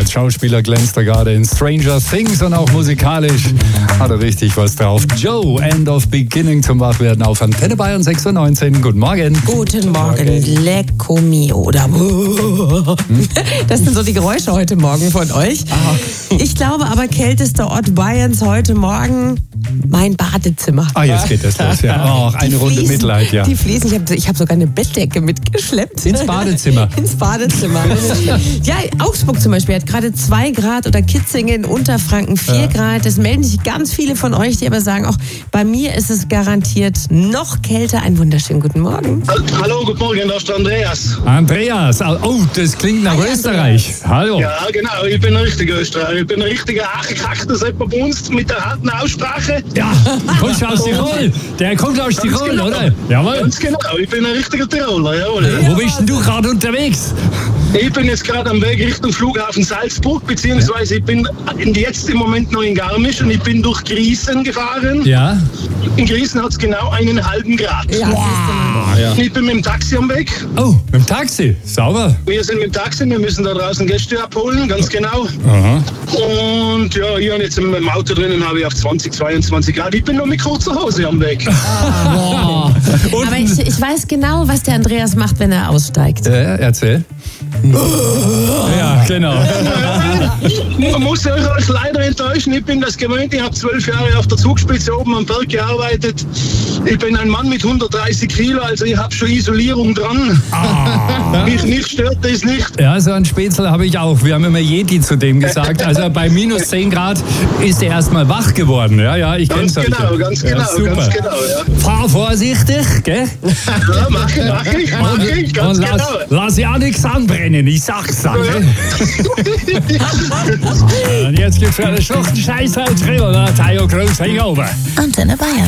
Als Schauspieler glänzt er gerade in Stranger Things und auch musikalisch hat er richtig was drauf. Joe, End of Beginning zum Wachwerden auf Antenne Bayern 6:19 Uhr. Guten Morgen. Guten Morgen, Lecco mio. Oder das sind so die Geräusche heute Morgen von euch. Ich glaube aber, kältester Ort Bayerns heute Morgen, mein Badezimmer. Ah, jetzt geht das los, ja. Oh, eine Runde Mitleid, ja. Die Fliesen, ich hab sogar eine Bettdecke mitgeschleppt. Ins Badezimmer. Ins Badezimmer. Ja, Augsburg zum Beispiel hat gerade 2 Grad oder Kitzingen, Unterfranken 4 Grad. Das melden sich ganz viele von euch, die aber sagen, auch bei mir ist es garantiert noch kälter. Einen wunderschönen guten Morgen. Hallo, guten Morgen, da ist der Andreas. Andreas, oh, das klingt nach Österreich. Hallo. Ja, genau, ich bin ein richtiger Österreicher. Ich bin ein richtiger Achekaktus, etwa bei uns mit der harten Aussprache. Ja, kommst du aus Tirol? Der kommt aus Tirol, genau. oder? Jawohl. Ganz genau, ich bin ein richtiger Tiroler, jawohl. Wo bist denn du gerade unterwegs? Ich bin jetzt gerade am Weg Richtung Flughafen Salzburg, beziehungsweise ich bin jetzt im Moment noch in Garmisch und ich bin durch Griesen gefahren. Ja. In Griesen hat es genau 1,5 Grad. Ja. Ich bin mit dem Taxi am Weg. Oh, mit dem Taxi. Sauber. Wir sind mit dem Taxi, wir müssen da draußen Gäste abholen, ganz genau. Aha. Und ja, hier und jetzt im Auto drinnen habe ich auf 20, 22 Grad. Ich bin noch mit kurzer Hose am Weg. Oh. Aber ich weiß genau, was der Andreas macht, wenn er aussteigt. Erzähl. Ja, genau. Man muss euch leider enttäuschen, ich bin das gewöhnt, ich habe 12 Jahre auf der Zugspitze oben am Berg gearbeitet. Ich bin ein Mann mit 130 Kilo, also ich habe schon Isolierung dran. Mich stört das nicht. Ja, so ein Spätzle habe ich auch. Wir haben immer Yeti zu dem gesagt. Also bei minus 10 Grad ist er erstmal wach geworden. Ja, ich kenne es. Ganz genau, ganz genau, ja. Fahr vorsichtig, gell? Ja, mach ich, ganz und genau. lass ja nichts anbrennen, ich sag's dann. Und jetzt gibt's für eine Schluchtenscheiße als Grill, Tayo Groß, oben. Antenne Bayern.